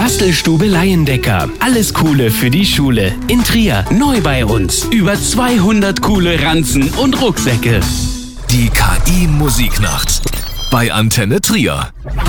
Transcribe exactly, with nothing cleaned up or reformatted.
Bastelstube Laiendecker. Alles Coole für die Schule. In Trier. Neu bei uns. Über zweihundert coole Ranzen und Rucksäcke. Die K I-Musiknacht bei Antenne Trier.